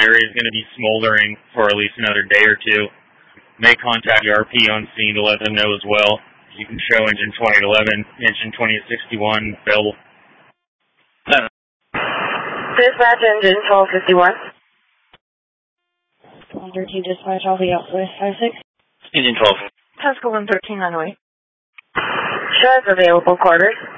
area is going to be smoldering for at least another day or two. May contact the RP on scene to let them know as well. You can show engine 2011, engine 2061 available. Dispatch engine 1251. 113 dispatch, I'll be out with 56. Engine 12. Tusca 113 on the way. Show us available quarters.